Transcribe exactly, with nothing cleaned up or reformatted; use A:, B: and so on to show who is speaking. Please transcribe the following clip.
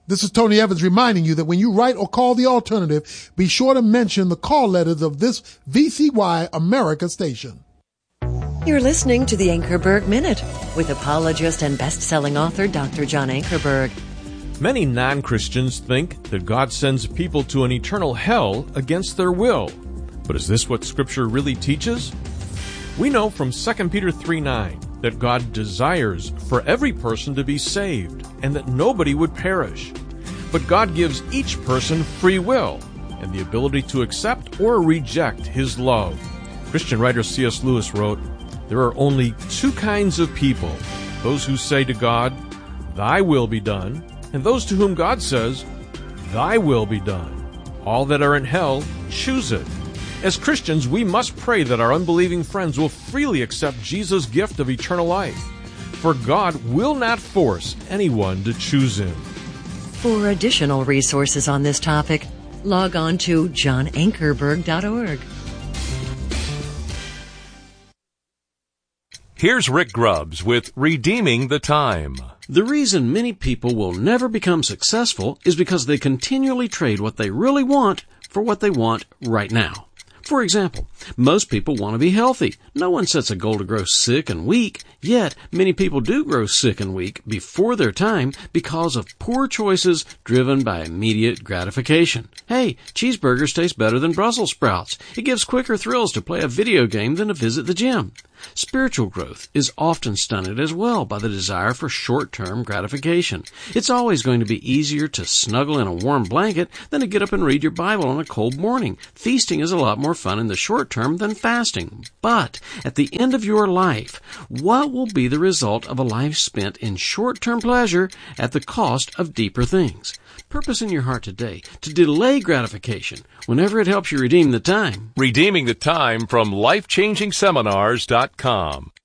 A: This is Tony Evans reminding you that when you write or call the alternative, be sure to mention the call letters of this V C Y America station.
B: You're listening to the Ankerberg Minute with apologist and best-selling author Doctor John Ankerberg.
C: Many non-Christians think that God sends people to an eternal hell against their will. But is this what Scripture really teaches? We know from Second Peter three nine that God desires for every person to be saved and that nobody would perish. But God gives each person free will and the ability to accept or reject His love. Christian writer C S Lewis wrote, "There are only two kinds of people, those who say to God, 'Thy will be done,' and those to whom God says, 'Thy will be done.' All that are in hell choose it." As Christians, we must pray that our unbelieving friends will freely accept Jesus' gift of eternal life. For God will not force anyone to choose Him.
B: For additional resources on this topic, log on to john ankerberg dot org.
D: Here's Rick Grubbs with Redeeming the Time.
E: The reason many people will never become successful is because they continually trade what they really want for what they want right now. For example, most people want to be healthy. No one sets a goal to grow sick and weak, yet many people do grow sick and weak before their time because of poor choices driven by immediate gratification. Hey, cheeseburgers taste better than Brussels sprouts. It gives quicker thrills to play a video game than to visit the gym. Spiritual growth is often stunted as well by the desire for short-term gratification. It's always going to be easier to snuggle in a warm blanket than to get up and read your Bible on a cold morning. Feasting is a lot more fun in the short term than fasting. But at the end of your life, what will be the result of a life spent in short-term pleasure at the cost of deeper things? Purpose in your heart today to delay gratification whenever it helps you redeem the time.
D: Redeeming the Time from life changing seminars dot com.